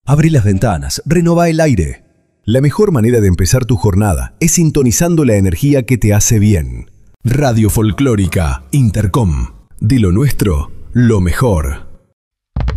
Abrí las ventanas, renová el aire. La mejor manera de empezar tu jornada es sintonizando la energía que te hace bien. Radio Folclórica Intercom. De lo nuestro, lo mejor.